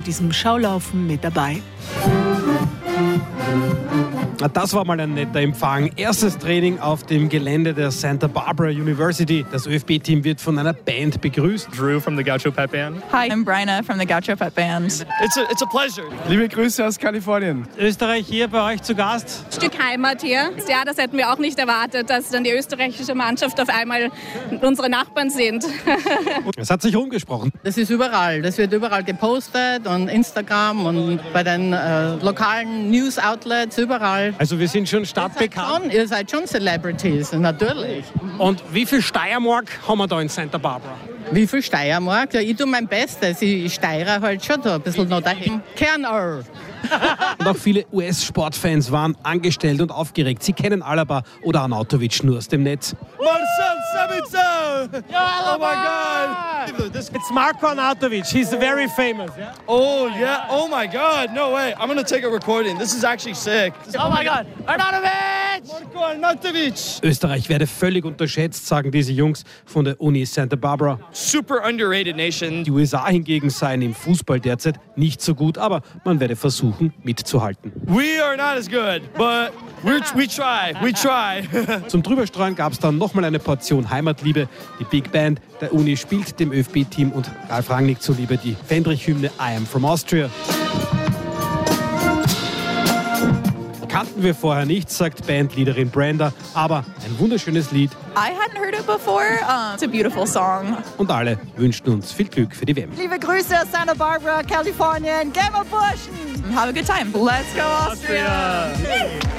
diesem Schaulaufen mit dabei. Das war mal ein netter Empfang. Erstes Training auf dem Gelände der Santa Barbara University. Das ÖFB-Team wird von einer Band begrüßt. Drew from the Gaucho Pet Band. Hi, I'm Bryna from the Gaucho Pet Band. It's a pleasure. Liebe Grüße aus Kalifornien. Österreich hier bei euch zu Gast. Stück Heimat hier. Ja, das hätten wir auch nicht erwartet, dass dann die österreichische Mannschaft auf einmal unsere Nachbarn sind. Es hat sich rumgesprochen. Das ist überall. Das wird überall gepostet und Instagram und bei den lokalen News-Outlets überall. Also wir sind schon stadtbekannt. Ihr seid schon Celebrities, natürlich. Und wie viel Steiermark haben wir da in Santa Barbara? Wie viel Steiermark? Ja, ich tue mein Bestes. Ich steire halt schon da ein bisschen noch dahin. Kernöl. Und auch viele US-Sportfans waren angestellt und aufgeregt. Sie kennen Alaba oder Arnautovic nur aus dem Netz. Marcel Sabitzer! Oh my God! It's Marko Arnautovic. He's very famous. Yeah? Oh yeah! Oh my God! No way! I'm gonna take a recording. This is actually sick. Oh my God, Arnautovic! Marko Arnautovic! Österreich werde völlig unterschätzt, sagen diese Jungs von der Uni Santa Barbara. Super underrated nation. Die USA hingegen seien im Fußball derzeit nicht so gut, aber man werde versuchen, mitzuhalten. We are not as good, but we try. We try. Zum Drüberstreuen gab es dann nochmal eine Portion Heimatliebe. Die Big Band der Uni spielt dem ÖFB-Team und Ralf Rangnick zuliebe die Fendrich-Hymne I Am From Austria. Kannten wir vorher nicht, sagt Bandleaderin Brenda, aber ein wunderschönes Lied. I hadn't heard it before. It's a beautiful song. Und alle wünschen uns viel Glück für die WM. Liebe Grüße aus Santa Barbara, Kalifornien. Game of Burschen! Have a good time. Let's go Austria!